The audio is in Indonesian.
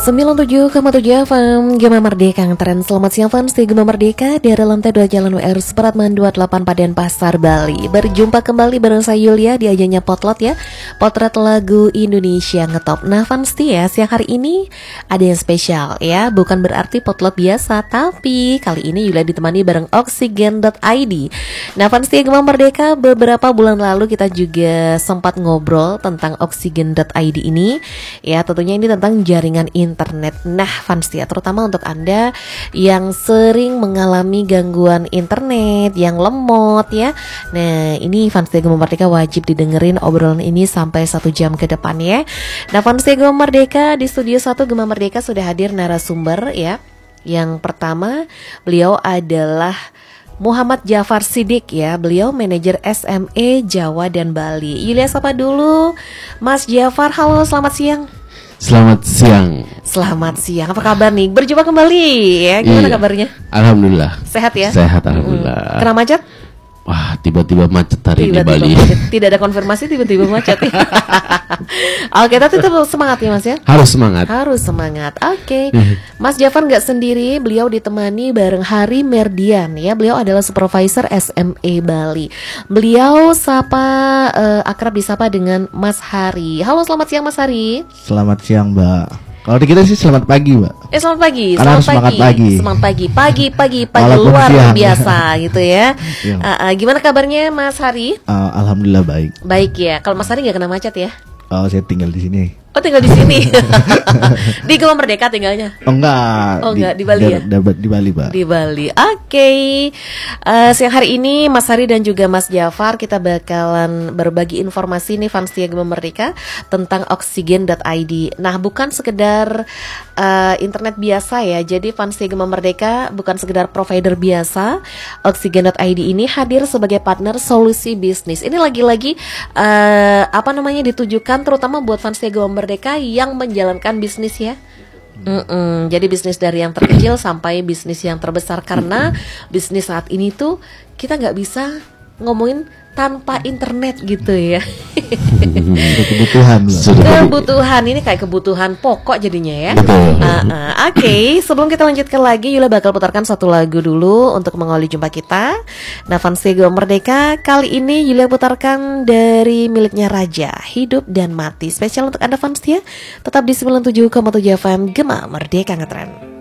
97,7 FM Gema Merdeka ngetren. Selamat siang fans di Gema Merdeka dari lantai 2 Jalan WR Supratman 28 Denpasar, Bali. Berjumpa kembali bareng saya Yulia di ajannya Potlot ya, Potret Lagu Indonesia Ngetop. Nah fans ya, siang hari ini ada yang spesial ya. Bukan berarti Potlot biasa, tapi kali ini Yulia ditemani bareng Oksigen.id. Nah fans ya Gema Merdeka, beberapa bulan lalu kita juga sempat ngobrol tentang Oksigen.id ini. Ya tentunya ini tentang jaringan internet. Nah fans ya, terutama untuk Anda yang sering mengalami gangguan internet yang lemot ya. Nah ini fans Gema Merdeka wajib didengerin obrolan ini sampai 1 jam ke depan ya. Nah fans Gema Merdeka, di studio 1 Gema Merdeka sudah hadir narasumber ya. Yang pertama beliau adalah Muhammad Jafar Siddiq ya. Beliau manajer SME Jawa dan Bali. Yulia sapa dulu Mas Jafar. Halo, selamat siang. Selamat siang. Selamat siang. Apa kabar nih? Berjumpa kembali ya. Gimana kabarnya? Alhamdulillah. Sehat ya? Sehat alhamdulillah. Kena macet? Wah, tiba-tiba macet hari ini Bali. Macet. Tidak ada konfirmasi, tiba-tiba macet. Oke, tapi tetap semangat ya Mas ya? Harus semangat. Harus semangat. Oke. Mas Jafar nggak sendiri, beliau ditemani bareng Hari Merdian ya. Beliau adalah supervisor SME Bali. Beliau akrab disapa dengan Mas Hari. Halo, selamat siang Mas Hari. Selamat siang Mbak. Kalau di kita sih selamat pagi Mbak. Selamat pagi. Karena Selamat pagi. Semangat pagi. Pagi luar siang. biasa gitu ya. Gimana kabarnya Mas Hari? Alhamdulillah baik. Baik ya. Kalau Mas Hari nggak kena macet ya? Saya tinggal di sini. Oh tinggal di sini. Di Gema Merdeka tinggalnya? Oh enggak. Di Bali ya? Di Bali Mbak. Di Bali. Oke. Siang hari ini Mas Hari dan juga Mas Jafar kita bakalan berbagi informasi nih fans Gema Merdeka tentang Oksigen.id. Nah bukan sekedar internet biasa ya. Jadi fans Gema Merdeka bukan sekedar provider biasa. Oksigen.id ini hadir sebagai partner solusi bisnis. Ini lagi-lagi ditujukan terutama buat fans Gema Merdeka yang menjalankan bisnis ya. Jadi bisnis dari yang terkecil sampai bisnis yang terbesar. Karena bisnis saat ini tuh kita nggak bisa ngomongin tanpa internet gitu ya. Kebutuhan ini kayak kebutuhan pokok jadinya ya. Oke, sebelum kita lanjutkan lagi, Yula bakal putarkan satu lagu dulu untuk mengawali jumpa kita. Nah fans Gema Merdeka, kali ini Yula putarkan dari miliknya Raja, Hidup dan Mati. Spesial untuk Anda fans ya. Tetap di 97,7 FM Gema Merdeka ngetren.